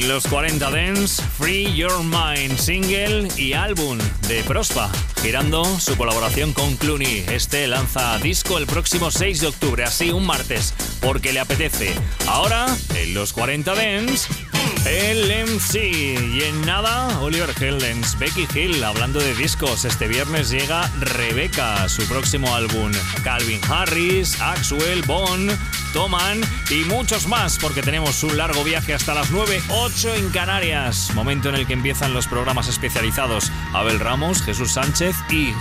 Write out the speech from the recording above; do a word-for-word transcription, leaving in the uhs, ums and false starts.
En los cuarenta Dance, Free Your Mind, single y álbum de Prospa, girando su colaboración con Clooney. Este lanza disco el próximo seis de octubre, así un martes, porque le apetece. Ahora, en los cuarenta Dance, el M C. Y en nada, Oliver Heldens, Becky Hill, hablando de discos. Este viernes llega Rebecca, su próximo álbum. Calvin Harris, Axwell, Bond, Toman y muchos más, porque tenemos un largo viaje hasta las nueve, ocho en Canarias. Momento en el que empiezan los programas especializados. Abel Ramos, Jesús Sánchez y